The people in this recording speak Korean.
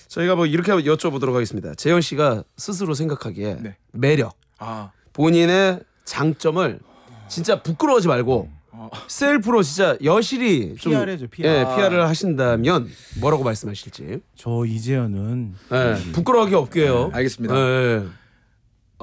저희가 뭐 이렇게 여쭤보도록 하겠습니다. 재현 씨가 스스로 생각하기에 네. 매력, 본인의 장점을 진짜 부끄러워하지 말고 셀프로 진짜 여실히 좀 PR해줘, PR. 예, PR을 하신다면 뭐라고 말씀하실지. 저 이재현은 예, 부끄러워하기 없게요. 알겠습니다. 예, 예.